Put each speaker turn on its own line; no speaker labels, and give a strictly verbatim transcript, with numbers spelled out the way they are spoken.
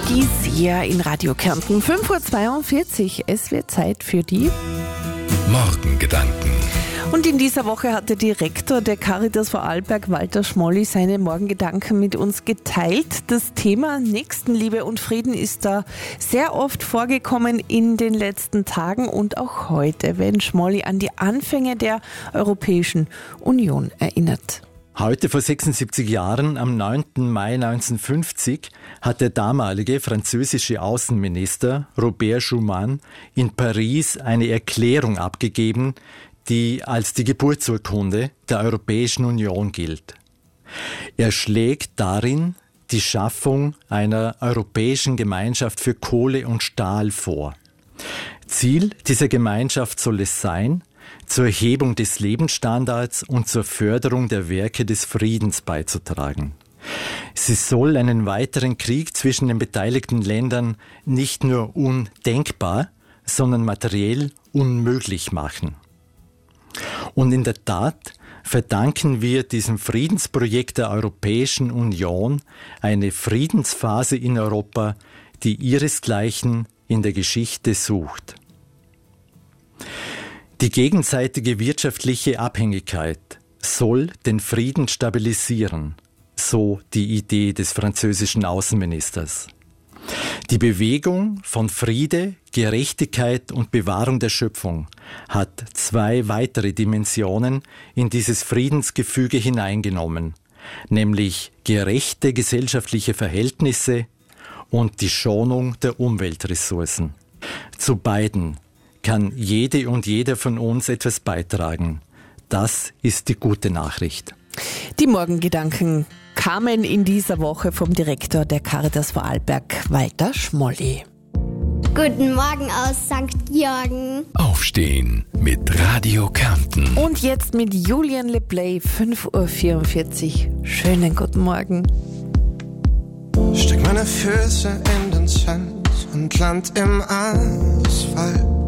Die Sia in Radio Kärnten. fünf Uhr zweiundvierzig. Es wird Zeit für die
Morgengedanken.
Und in dieser Woche hat der Direktor der Caritas Vorarlberg, Walter Schmolli, seine Morgengedanken mit uns geteilt. Das Thema Nächstenliebe und Frieden ist da sehr oft vorgekommen in den letzten Tagen und auch heute, wenn Schmolli an die Anfänge der Europäischen Union erinnert.
Heute vor sechsundsiebzig Jahren, am neunten Mai neunzehnhundertfünfzig, hat der damalige französische Außenminister Robert Schuman in Paris eine Erklärung abgegeben, die als die Geburtsurkunde der Europäischen Union gilt. Er schlägt darin die Schaffung einer europäischen Gemeinschaft für Kohle und Stahl vor. Ziel dieser Gemeinschaft soll es sein, zur Erhebung des Lebensstandards und zur Förderung der Werke des Friedens beizutragen. Sie soll einen weiteren Krieg zwischen den beteiligten Ländern nicht nur undenkbar, sondern materiell unmöglich machen. Und in der Tat verdanken wir diesem Friedensprojekt der Europäischen Union eine Friedensphase in Europa, die ihresgleichen in der Geschichte sucht. Die gegenseitige wirtschaftliche Abhängigkeit soll den Frieden stabilisieren, so die Idee des französischen Außenministers. Die Bewegung von Friede, Gerechtigkeit und Bewahrung der Schöpfung hat zwei weitere Dimensionen in dieses Friedensgefüge hineingenommen, nämlich gerechte gesellschaftliche Verhältnisse und die Schonung der Umweltressourcen. Zu beiden kann jede und jeder von uns etwas beitragen. Das ist die gute Nachricht.
Die Morgengedanken kamen in dieser Woche vom Direktor der Caritas Vorarlberg, Walter Schmolli.
Guten Morgen aus Sankt Georgen.
Aufstehen mit Radio Kärnten.
Und jetzt mit Julian LePlay, fünf Uhr vierundvierzig. Schönen guten Morgen.
Steck meine Füße in den Sand und land im Asphalt.